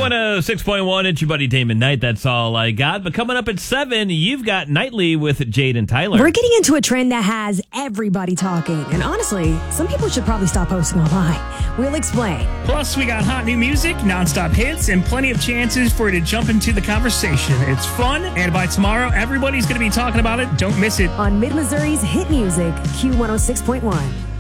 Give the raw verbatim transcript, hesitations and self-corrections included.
one oh six point one, it's your buddy Damon Knight. That's all I got. But coming up at seven, you've got Nightly with Jade and Tyler. We're getting into a trend that has everybody talking. And honestly, some people should probably stop posting online. We'll explain. Plus, we got hot new music, nonstop hits, and plenty of chances for you to jump into the conversation. It's fun, and by tomorrow, everybody's going to be talking about it. Don't miss it. On Mid-Missouri's hit music, Q one oh six point one.